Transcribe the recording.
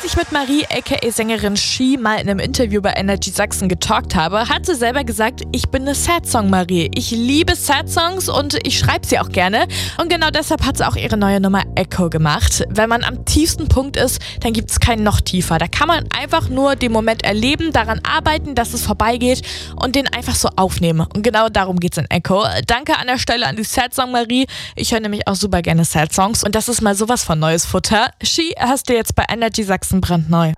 ich mit Marie aka Sängerin She mal in einem Interview bei Energy Sachsen getalkt habe, hat sie selber gesagt, ich bin eine Sad-Song Marie. Ich liebe Sad-Songs und ich schreibe sie auch gerne. Und genau deshalb hat sie auch ihre neue Nummer Echo gemacht. Wenn man am tiefsten Punkt ist, dann gibt es kein noch tiefer. Da kann man einfach nur den Moment erleben, daran arbeiten, dass es vorbeigeht und den einfach so aufnehmen. Und genau darum geht's in Echo. Danke an der Stelle an die Sad-Song Marie. Ich höre nämlich auch super gerne Sad-Songs und das ist mal sowas von neues Futter. She hörst du jetzt bei Energy Sachsen brandneu.